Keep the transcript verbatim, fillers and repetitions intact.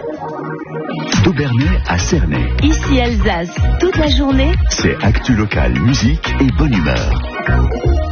D'Aubernay à Cernay. Ici Alsace, toute la journée. C'est actu local, musique et bonne humeur.